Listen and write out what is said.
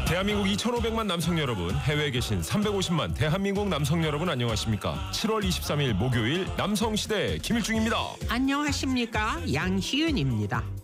대한민국 2,500만 남성 여러분, 해외에 계신 350만 대한민국 남성 여러분 안녕하십니까? 7월 23일 목요일 남성시대 김일중입니다. 안녕하십니까, 양희은입니다.